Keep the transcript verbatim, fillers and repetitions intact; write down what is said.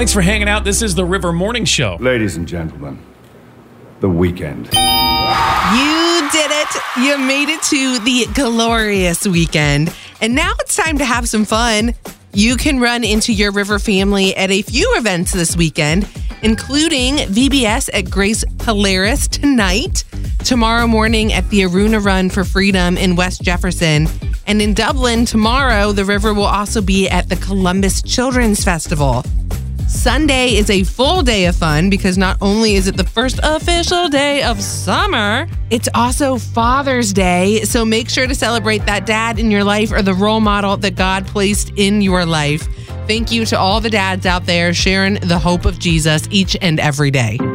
Thanks for hanging out. This is the River Morning Show. Ladies and gentlemen, the weekend. You did it. You made it to the glorious weekend. And now it's time to have some fun. You can run into your River family at a few events this weekend, including V B S at Grace Polaris tonight, tomorrow morning at the Aruna Run for Freedom in West Jefferson, and in Dublin tomorrow, the River will also be at the Columbus Children's Festival. Sunday is a full day of fun because not only is it the first official day of summer, it's also Father's Day. So make sure to celebrate that dad in your life or the role model that God placed in your life. Thank you to all the dads out there sharing the hope of Jesus each and every day.